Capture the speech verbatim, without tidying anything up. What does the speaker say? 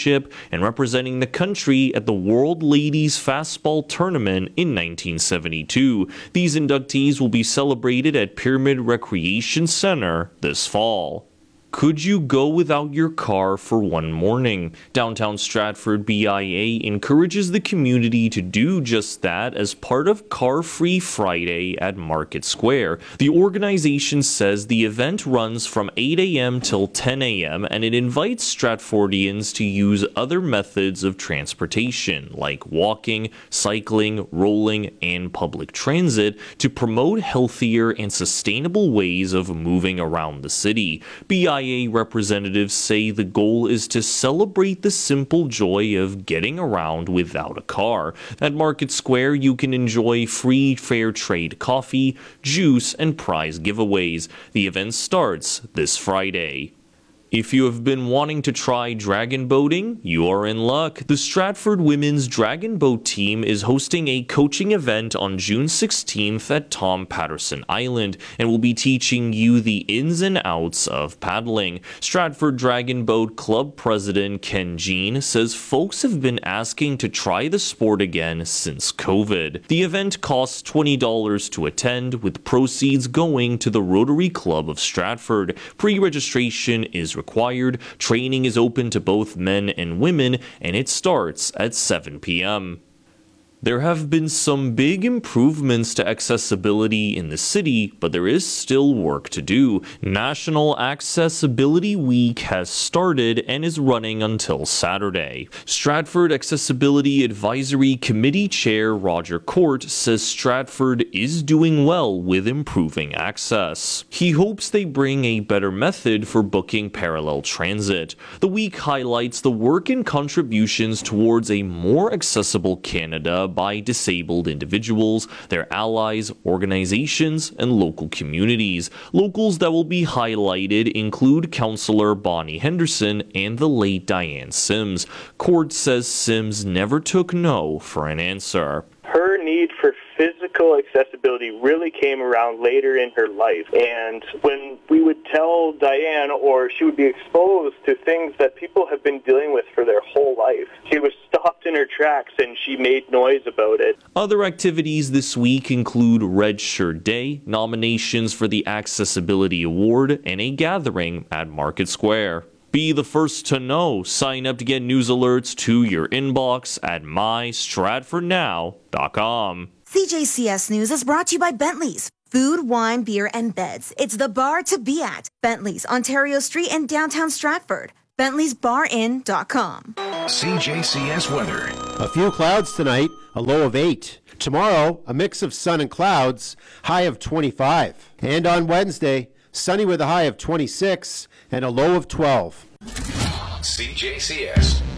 championship and representing the country at the World Ladies Fastball Tournament in nineteen seventy-two. These inductees will be celebrated at Pyramid Recreation Center this fall. Could you go without your car for one morning? Downtown Stratford B I A encourages the community to do just that as part of Car Free Friday at Market Square. The organization says the event runs from eight a m till ten a m and it invites Stratfordians to use other methods of transportation like walking, cycling, rolling, and public transit to promote healthier and sustainable ways of moving around the city. B I A representatives say the goal is to celebrate the simple joy of getting around without a car. At Market Square, you can enjoy free fair trade coffee, juice, and prize giveaways. The event starts this Friday. If you have been wanting to try dragon boating, you are in luck. The Stratford Women's Dragon Boat team is hosting a coaching event on June sixteenth at Tom Patterson Island and will be teaching you the ins and outs of paddling. Stratford Dragon Boat Club President Ken Jean says folks have been asking to try the sport again since COVID. The event costs twenty dollars to attend, with proceeds going to the Rotary Club of Stratford. Pre-registration is required. Training is open to both men and women, and it starts at seven p m There have been some big improvements to accessibility in the city, but there is still work to do. National Accessibility Week has started and is running until Saturday. Stratford Accessibility Advisory Committee Chair Roger Court says Stratford is doing well with improving access. He hopes they bring a better method for booking parallel transit. The week highlights the work and contributions towards a more accessible Canada by disabled individuals, their allies, organizations, and local communities. Locals that will be highlighted include Councillor Bonnie Henderson and the late Diane Sims. Court says Sims never took no for an answer. Her need for physical accessibility really came around later in her life, and when we would tell Diane, or she would be exposed to things that people have been dealing with for their whole life, she was stopped in her tracks and she made noise about it. Other activities this week include Red Shirt Day, nominations for the Accessibility Award, and a gathering at Market Square. Be the first to know. Sign up to get news alerts to your inbox at my stratford now dot com. C J C S News is brought to you by Bentley's. Food, wine, beer, and beds. It's the bar to be at. Bentley's, Ontario Street in downtown Stratford. Bentley's Bar Inn dot com. C J C S weather. A few clouds tonight, a low of eight. Tomorrow, a mix of sun and clouds, high of twenty-five. And on Wednesday, sunny with a high of twenty-six and a low of twelve. C J C S.